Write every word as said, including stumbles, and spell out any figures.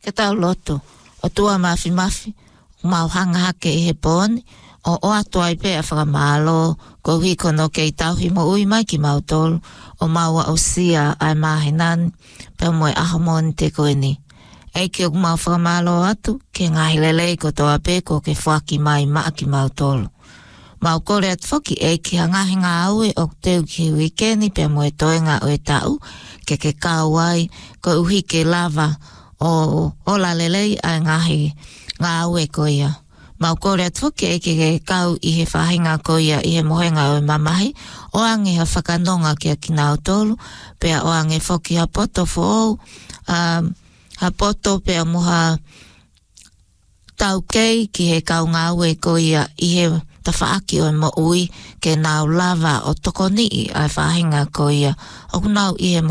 ke tau loto. O tua mafi mafi, mau hanga hake i he pōni, o o atua i pe a whakamalo, ko hiko no kei tauhi mo ui mai ki mau tolu, o maua o sia ai mahi nani, pe moe aho moni te koe ni. Ei ki o mau whakamalo atu, ke ngahi lelei ko toa pe ko ke whaki mai maa ki mau tolu. Mau kore at whoki e ki hangahi ngā aue o teu ki wikeni pe moe toenga o e tau ke ke kauai ko uhi ke lava o ola lelei ai ngahi ngā aue ko ia. Mau kore at whoki e ki ke kau i he whahinga ko ia i he mohenga o e mamahi o ange ha whakanonga ki a ki nao tolu pe o ange whoki ha poto fo um, ha poto pe a muha tau kei ki he kau ngā aue ko ia i he ta whaaki o mo ui ke nau lava o toko nii ai whahinga ko ia o nau i he